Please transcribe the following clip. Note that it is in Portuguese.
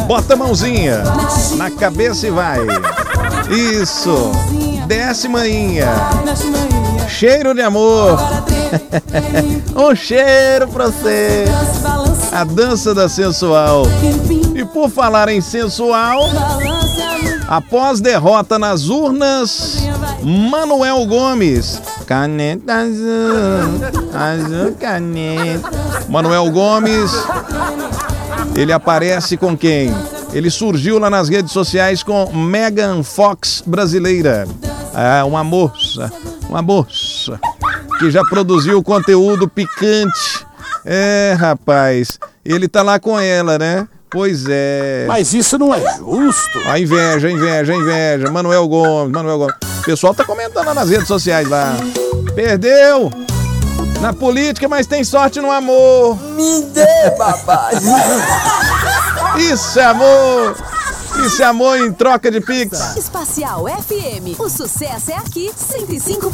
Bota a mãozinha na cabeça e vai. Isso. Desce, maninha. Cheiro de amor. Um cheiro pra você. A dança da sensual. E por falar em sensual, após derrota nas urnas, Manuel Gomes. Caneta azul, azul caneta. Manuel Gomes, ele aparece com quem? Ele surgiu lá nas redes sociais com Megan Fox brasileira. Uma moça que já produziu conteúdo picante. Rapaz, ele tá lá com ela, né? Pois é. Mas isso não é justo. A inveja. Manuel Gomes. O pessoal tá comentando lá nas redes sociais lá. Perdeu na política, mas tem sorte no amor. Me dê, papai. Isso é amor. Isso é amor em troca de pix. Espacial FM. O sucesso é aqui, 105.